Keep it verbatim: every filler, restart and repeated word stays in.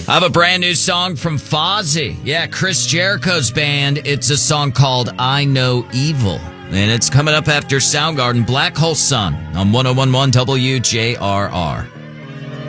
I have a brand new song from Fozzy. Yeah, Chris Jericho's band. It's a song called I Know Evil. And it's coming up after Soundgarden, Black Hole Sun on one oh one point one W J R R.